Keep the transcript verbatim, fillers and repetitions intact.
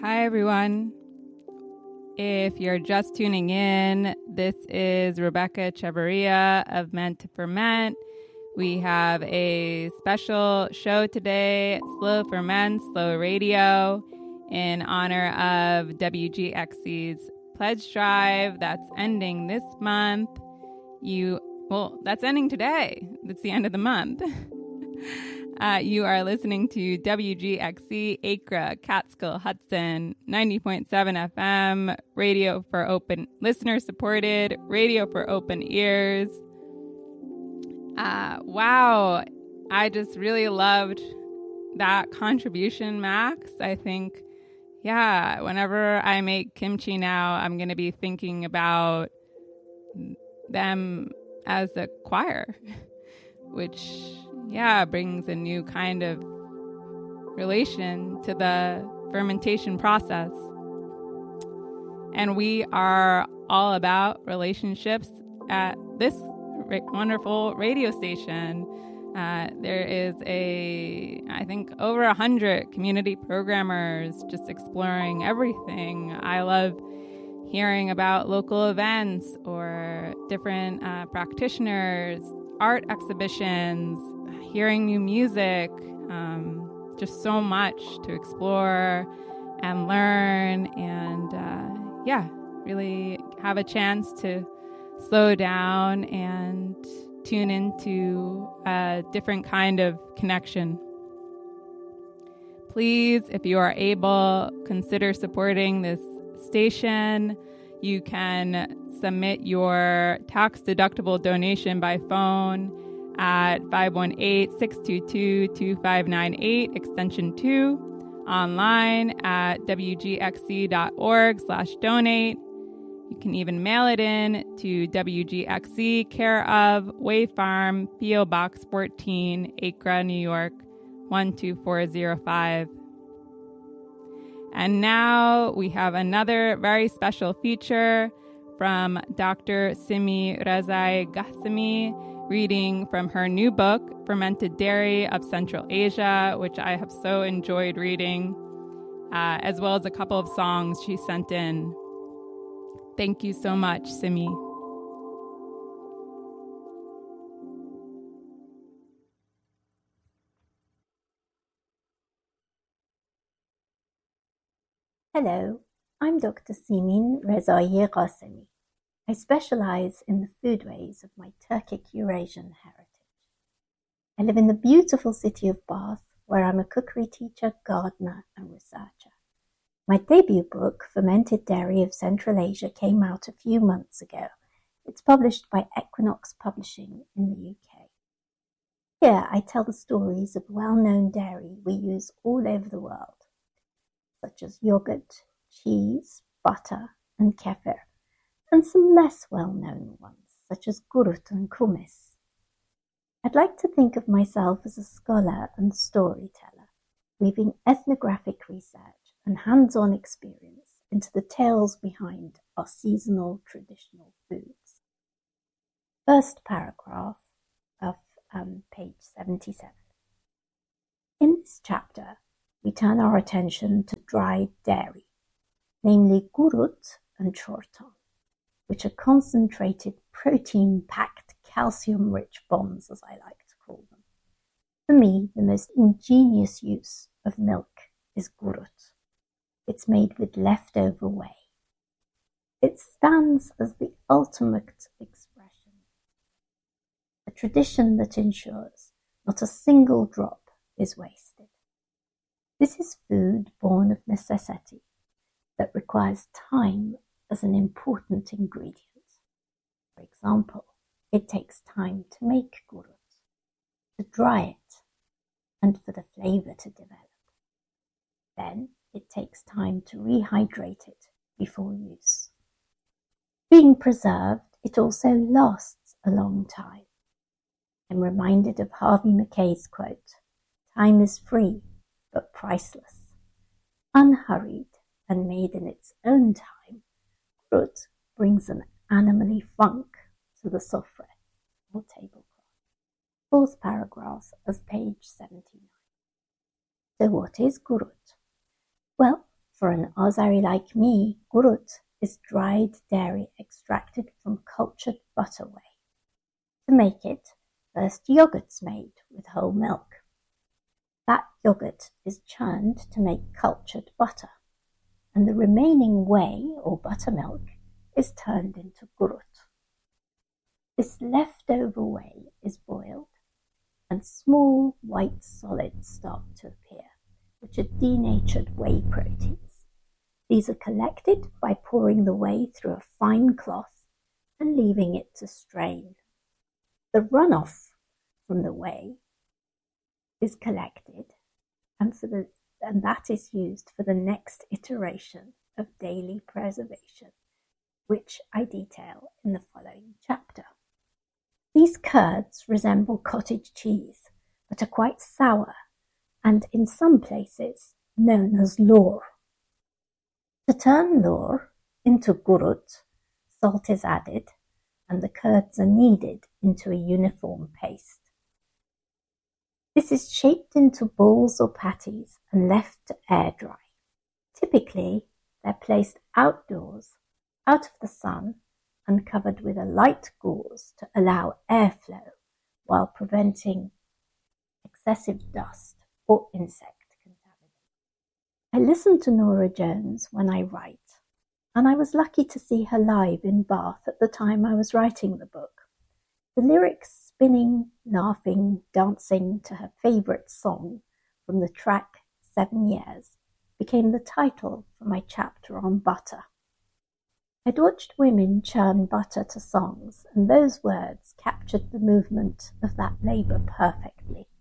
Hi, everyone. If you're just tuning in, this is Rebecca Chavarria of Meant to Ferment. We have a special show today, Slow Ferment, Slow Radio, in honor of W G X C's pledge drive that's ending this month. You, well, that's ending today. It's the end of the month. Uh, you are listening to W G X C, Acra, Catskill, Hudson, ninety point seven F M, radio for open, listener-supported, radio for open ears. Uh, wow, I just really loved that contribution, Max. I think, yeah, whenever I make kimchi now, I'm going to be thinking about them as a choir, which... yeah, brings a new kind of relation to the fermentation process. And we are all about relationships at this wonderful radio station. Uh, there is a, I think, over a hundred community programmers just exploring everything. I love hearing about local events or different uh, practitioners, art exhibitions, hearing new music, um, just so much to explore and learn and, uh, yeah, really have a chance to slow down and tune into a different kind of connection. Please, if you are able, consider supporting this station. You can submit your tax-deductible donation by phone at five one eight, six two two, two five nine eight, extension two, online at w g x c dot org slash donate. You can even mail it in to W G X C, care of Way Farm, P O Box fourteen, Acra, New York, one two four zero five. And now we have another very special feature from Doctor Simi Rezai Ghassemi, reading from her new book, Fermented Dairy of Central Asia, which I have so enjoyed reading, uh, as well as a couple of songs she sent in. Thank you so much, Simi. Hello, I'm Doctor Simin Rezai Ghassemi. I specialize in the foodways of my Turkic Eurasian heritage. I live in the beautiful city of Bath, where I'm a cookery teacher, gardener, and researcher. My debut book, Fermented Dairy of Central Asia, came out a few months ago. It's published by Equinox Publishing in the U K. Here I tell the stories of well-known dairy we use all over the world, such as yogurt, cheese, butter, and kefir, and some less well-known ones, such as gurut and kumis. I'd like to think of myself as a scholar and storyteller, weaving ethnographic research and hands-on experience into the tales behind our seasonal traditional foods. First paragraph of um, page seventy-seven. In this chapter, we turn our attention to dried dairy, namely gurut and chortan, which are concentrated protein-packed calcium-rich bombs, as I like to call them. For me, the most ingenious use of milk is gurut. It's made with leftover whey. It stands as the ultimate expression, a tradition that ensures not a single drop is wasted. This is food born of necessity that requires time as an important ingredient. For example, it takes time to make gurut, to dry it, and for the flavor to develop. Then it takes time to rehydrate it before use. Being preserved, it also lasts a long time. I'm reminded of Harvey Mackay's quote, "Time is free, but priceless." Unhurried and made in its own time, gurut brings an animally funk to the sofre, or tablecloth. Fourth paragraph of page seventy-nine. So what is gurut? Well, For an Azari like me, gurut is dried dairy extracted from cultured butter whey. To make it, first yogurt's made with whole milk. That yogurt is churned to make cultured butter, and the remaining whey or buttermilk is turned into gurut. This leftover whey is boiled, and small white solids start to appear, which are denatured whey proteins. These are collected by pouring the whey through a fine cloth and leaving it to strain. The runoff from the whey is collected, and, for the, and that is used for the next iteration of daily preservation, which I detail in the following chapter. These curds resemble cottage cheese, but are quite sour, and in some places known as lor. To turn lor into gurut, salt is added, and the curds are kneaded into a uniform paste. This is shaped into balls or patties and left to air dry. Typically, they're placed outdoors, out of the sun, and covered with a light gauze to allow airflow while preventing excessive dust or insect contamination. I listen to Norah Jones when I write, and I was lucky to see her live in Bath at the time I was writing the book. The lyrics spinning, laughing, dancing to her favourite song from the track Seven Years became the title for my chapter on butter. I'd watched women churn butter to songs, and those words captured the movement of that labour perfectly.